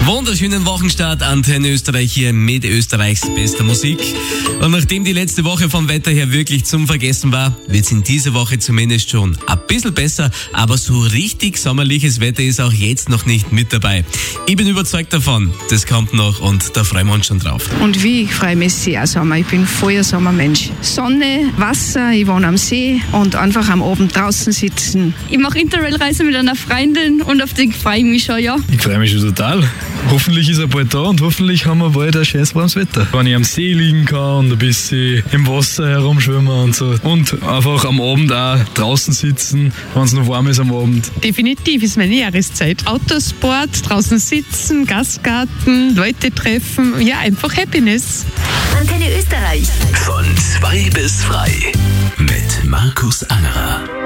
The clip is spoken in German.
Wunderschönen Wochenstart, Antenne Österreich hier mit Österreichs bester Musik. Und nachdem die letzte Woche vom Wetter her wirklich zum Vergessen war, wird es in dieser Woche zumindest schon ein bisschen besser, aber so richtig sommerliches Wetter ist auch jetzt noch nicht mit dabei. Ich bin überzeugt davon, das kommt noch und da freuen wir uns schon drauf. Und wie, ich freue mich sehr Sommer, ich bin voller Sommermensch. Sonne, Wasser, ich wohne am See und einfach am Abend draußen sitzen. Ich mache Interrail-Reise mit einer Freundin und auf die freue ich mich schon, ja. Ich freue mich schon total. Hoffentlich ist er bald da und hoffentlich haben wir bald ein schönes warmes Wetter. Wenn ich am See liegen kann und ein bisschen im Wasser herumschwimmen und so. Und einfach am Abend auch draußen sitzen, wenn es noch warm ist am Abend. Definitiv ist meine Jahreszeit. Autosport, draußen sitzen, Gastgarten, Leute treffen, ja, einfach Happiness. Antenne Österreich. Von 2 bis frei mit Markus Angerer.